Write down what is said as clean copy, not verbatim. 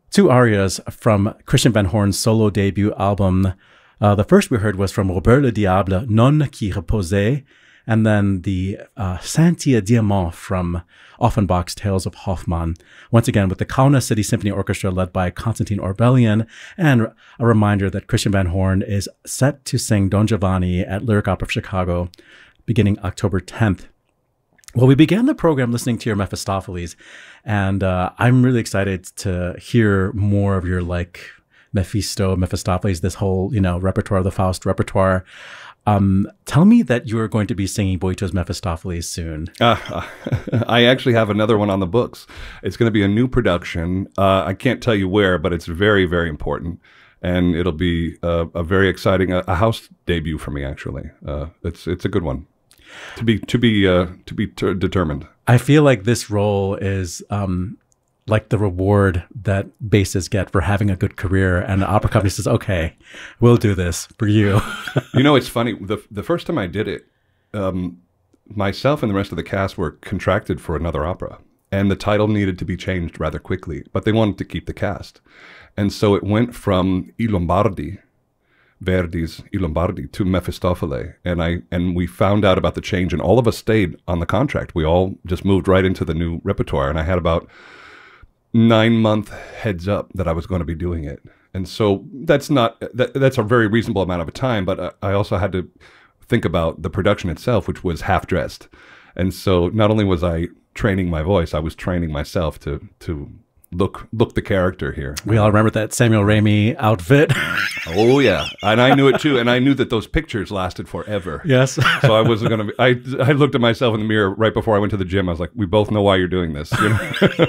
two arias from Christian Van Horn's solo debut album. The first we heard was from Robert le Diable, Non qui reposait, and then the Saint-Ia Diamant from Offenbach's Tales of Hoffmann. Once again, with the Kaunas City Symphony Orchestra led by Konstantin Orbelian, and a reminder that Christian Van Horn is set to sing Don Giovanni at Lyric Opera of Chicago beginning October 10th. Well, we began the program listening to your Mephistopheles, and I'm really excited to hear more of your Mephistopheles, this whole, repertoire of the Faust repertoire. Tell me that you are going to be singing Boito's Mephistopheles soon. I actually have another one on the books. It's going to be a new production. I can't tell you where, but it's very, very important. And it'll be a very exciting, a house debut for me, actually. It's a good one. To be determined. I feel like this role is like the reward that bassists get for having a good career, and the opera company says, "Okay, we'll do this for you." It's funny. The first time I did it, myself and the rest of the cast were contracted for another opera, and the title needed to be changed rather quickly, but they wanted to keep the cast, and so it went from I Lombardi, Verdi's I Lombardi, to Mephistopheles, and we found out about the change, and all of us stayed on the contract. We all just moved right into the new repertoire, and I had about 9-month heads up that I was going to be doing it, and so that's a very reasonable amount of time. But I also had to think about the production itself, which was half dressed, and so not only was I training my voice, I was training myself to look the character here. We all remember that Samuel Raimi outfit. Oh yeah, and I knew it too, and I knew that those pictures lasted forever. Yes. So I wasn't gonna be. I looked at myself in the mirror right before I went to the gym. I was like, "We both know why you're doing this."